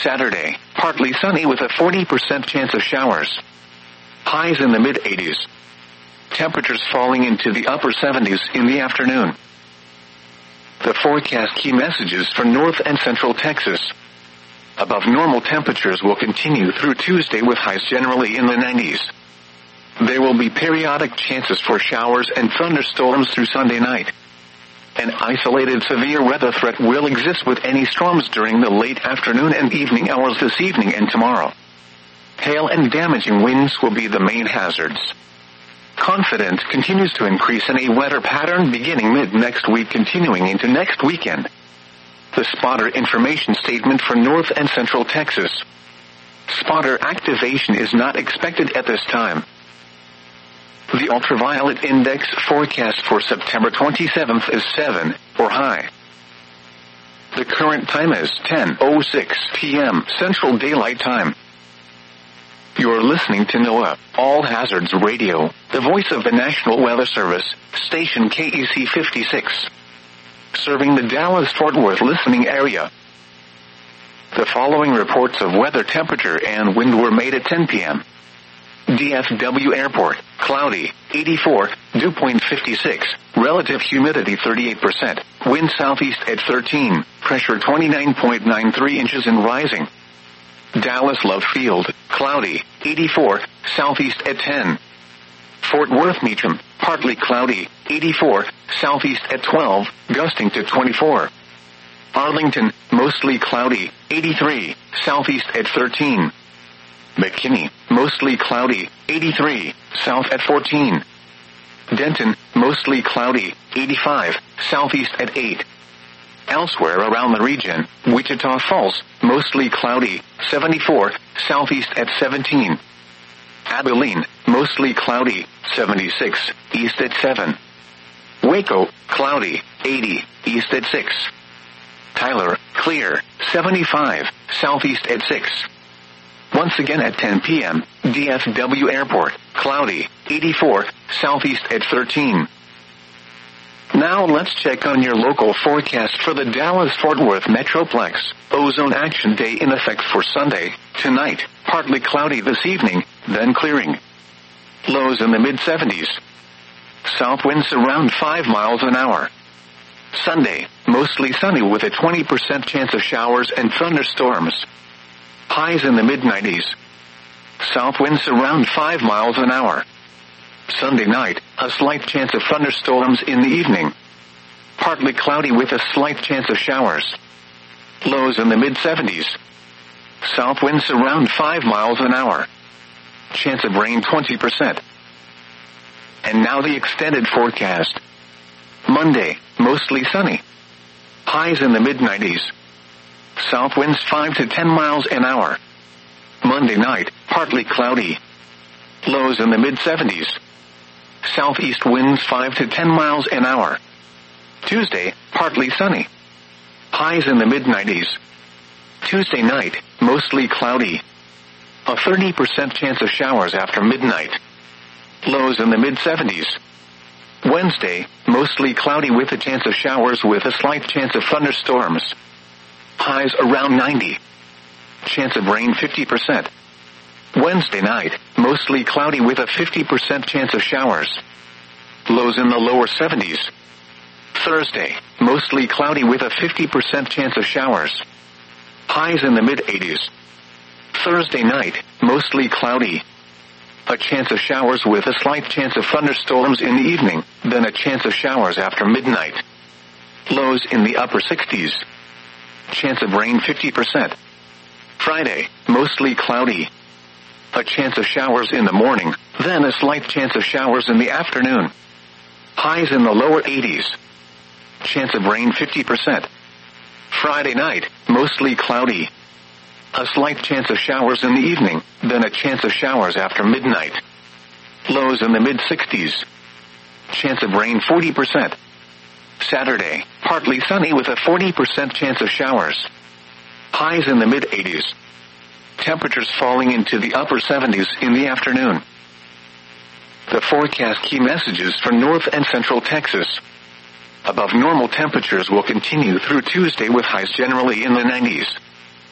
Saturday, partly sunny with a 40% chance of showers. Highs in the mid-80s. Temperatures falling into the upper 70s in the afternoon. The forecast key messages for North and Central Texas. Above normal temperatures will continue through Tuesday with highs generally in the 90s. There will be periodic chances for showers and thunderstorms through Sunday night. An isolated severe weather threat will exist with any storms during the late afternoon and evening hours this evening and tomorrow. Hail and damaging winds will be the main hazards. Confidence continues to increase in a weather pattern beginning mid-next week continuing into next weekend. The spotter information statement for North and Central Texas. Spotter activation is not expected at this time. The ultraviolet index forecast for September 27th is 7, or high. The current time is 10:06 p.m. Central Daylight Time. You're listening to NOAA, All Hazards Radio, the voice of the National Weather Service, station KEC 56. Serving the Dallas-Fort Worth listening area. The following reports of weather temperature and wind were made at 10 p.m. DFW Airport, cloudy, 84, dew point 56, relative humidity 38%, wind southeast at 13, pressure 29.93 inches and rising. Dallas Love Field, cloudy, 84, southeast at 10. Fort Worth Meacham, partly cloudy, 84, southeast at 12, gusting to 24. Arlington, mostly cloudy, 83, southeast at 13. McKinney, mostly cloudy, 83, south at 14. Denton, mostly cloudy, 85, southeast at 8. Elsewhere around the region, Wichita Falls, mostly cloudy, 74, southeast at 17. Abilene, mostly cloudy, 76, east at 7. Waco, cloudy, 80, east at 6. Tyler, clear, 75, southeast at 6. Once again at 10 p.m., DFW Airport, cloudy, 84, southeast at 13. Now let's check on your local forecast for the Dallas-Fort Worth Metroplex. Ozone Action Day in effect for Sunday, tonight, partly cloudy this evening, then clearing. Lows in the mid-70s. South winds around 5 miles an hour. Sunday, mostly sunny with a 20% chance of showers and thunderstorms. Highs in the mid-90s. South winds around 5 miles an hour. Sunday night, a slight chance of thunderstorms in the evening. Partly cloudy with a slight chance of showers. Lows in the mid-70s. South winds around 5 miles an hour. Chance of rain 20%. And now the extended forecast. Monday, mostly sunny. Highs in the mid-90s. South winds 5 to 10 miles an hour. Monday night, partly cloudy. Lows in the mid-70s. Southeast winds 5 to 10 miles an hour. Tuesday, partly sunny. Highs in the mid-90s. Tuesday night, mostly cloudy. A 30% chance of showers after midnight. Lows in the mid-70s. Wednesday, mostly cloudy with a chance of showers with a slight chance of thunderstorms. Highs around 90. Chance of rain 50%. Wednesday night, mostly cloudy with a 50% chance of showers. Lows in the lower 70s. Thursday, mostly cloudy with a 50% chance of showers. Highs in the mid-80s. Thursday night, mostly cloudy. A chance of showers with a slight chance of thunderstorms in the evening, then a chance of showers after midnight. Lows in the upper 60s. Chance of rain 50%. Friday, mostly cloudy. A chance of showers in the morning, then a slight chance of showers in the afternoon. Highs in the lower 80s. Chance of rain 50%. Friday night, mostly cloudy. A slight chance of showers in the evening, then a chance of showers after midnight. Lows in the mid-60s. Chance of rain 40%. Saturday, partly sunny with a 40% chance of showers. Highs in the mid-80s. Temperatures falling into the upper 70s in the afternoon. The forecast key messages for North and Central Texas. Above normal temperatures will continue through Tuesday with highs generally in the 90s.